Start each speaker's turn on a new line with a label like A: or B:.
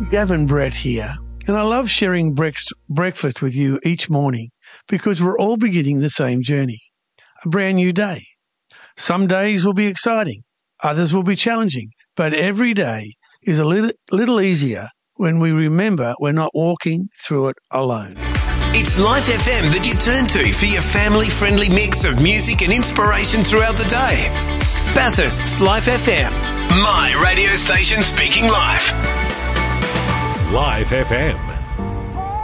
A: Gavin Brett here, and I love sharing breakfast with you each morning because we're all beginning the same journey, a brand new day. Some days will be exciting, others will be challenging, but every day is a little easier when we remember we're not walking through it alone.
B: It's Life FM that you turn to for your family-friendly mix of music and inspiration throughout the day. Bathurst's Life FM, my radio station speaking live.
C: Life FM.